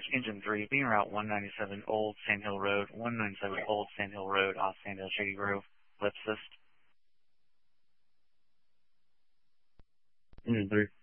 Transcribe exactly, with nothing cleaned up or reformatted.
Engine three, being route one ninety-seven Old Sand Hill Road, one ninety-seven Old Sand Hill Road, off Sand Hill Shady Grove, lip assist. Engine three.